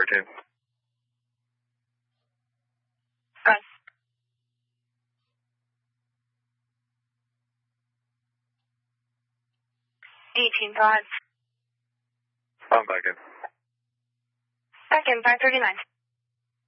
2. 18.5. I'm back in. Back in 539.